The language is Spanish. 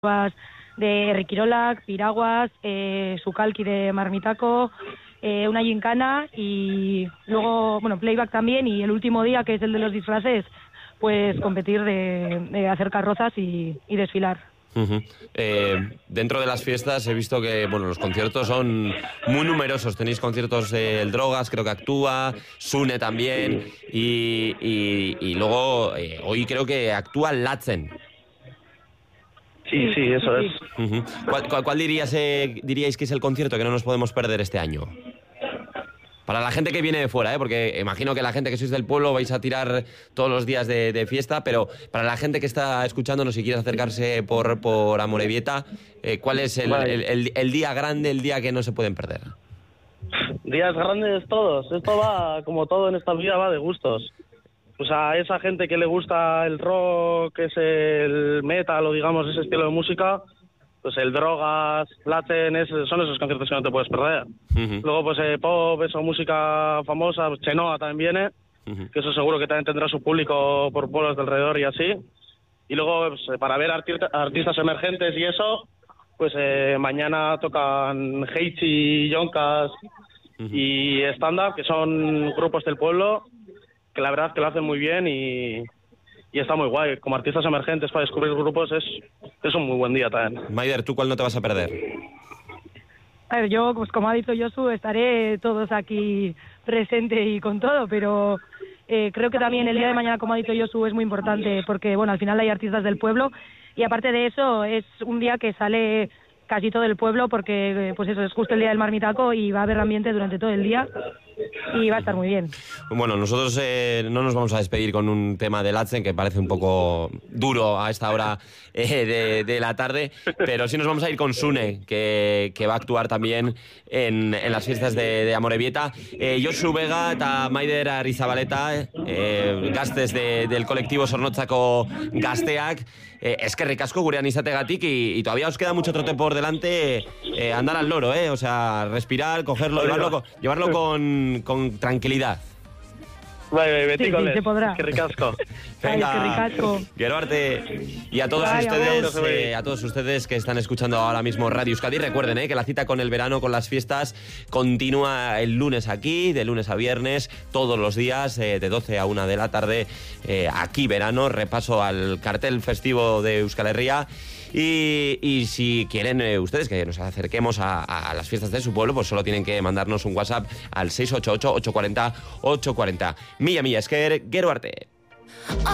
de Riquirolac, Piraguas, Sukalki de Marmitako, una gincana y luego, playback también, y el último día, que es el de los disfraces, pues competir de hacer carrozas y desfilar. Uh-huh. Dentro de las fiestas he visto que los conciertos son muy numerosos. Tenéis conciertos El Drogas, creo que actúa, Sune también, y luego hoy creo que actúa Latzen. Sí, eso es. Uh-huh. ¿Cuál diríais que es el concierto que no nos podemos perder este año? Para la gente que viene de fuera, porque imagino que la gente que sois del pueblo vais a tirar todos los días de fiesta, pero para la gente que está escuchándonos y quiere acercarse por Amorebieta, ¿cuál es el día grande, el día que no se pueden perder? Días grandes todos. Esto va, como todo en esta vida, va de gustos. O sea, a esa gente que le gusta el rock, es el metal o digamos ese estilo de música, pues el Drogas, Latin, son esos conciertos que no te puedes perder. Uh-huh. Luego pues pop, eso, música famosa, pues Chenoa también viene, uh-huh, que eso seguro que también tendrá su público por pueblos de alrededor y así. Y luego pues, para ver artistas emergentes y eso, pues mañana tocan Heichi, Yoncas, uh-huh, y Stand Up, que son grupos del pueblo, que la verdad es que lo hacen muy bien y está muy guay. Como artistas emergentes para descubrir grupos es un muy buen día también. Maider, ¿tú cuál no te vas a perder? A ver, yo, pues como ha dicho Josu, estaré todos aquí presente y con todo, pero creo que también el día de mañana, como ha dicho Josu, es muy importante porque, al final hay artistas del pueblo y aparte de eso es un día que sale casi todo el pueblo porque, pues eso, es justo el día del Marmitaco y va a haber ambiente durante todo el día y va a estar muy bien. Bueno, nosotros no nos vamos a despedir con un tema de Latzen que parece un poco duro a esta hora de la tarde, pero sí nos vamos a ir con Sune, que va a actuar también en las fiestas de Amorebieta. Josu Vega eta Maider Arizabaleta, gaztes del colectivo Zornotzako Gazteak, eskerrik asko gurean izategatik y todavía os queda mucho trote por delante, andar al loro, o sea, respirar, cogerlo, llevarlo con tranquilidad. Sí, se podrá. Qué ricasco. Venga, Gero arte. Y a todos ustedes que están escuchando ahora mismo Radio Euskadi, recuerden que la cita con el verano, con las fiestas, continúa el lunes aquí, de lunes a viernes, todos los días, de 12 a 1 de la tarde, aquí verano, repaso al cartel festivo de Euskal Herria. Y si quieren ustedes que nos acerquemos a las fiestas de su pueblo, pues solo tienen que mandarnos un WhatsApp al 688-840-840. Mila esker, Gero arte.